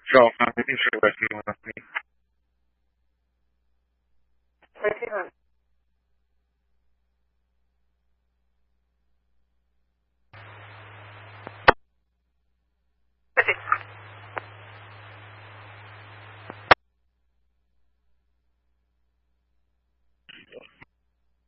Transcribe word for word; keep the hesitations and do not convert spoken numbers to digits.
So um, I think she's working with me. Okay, hon.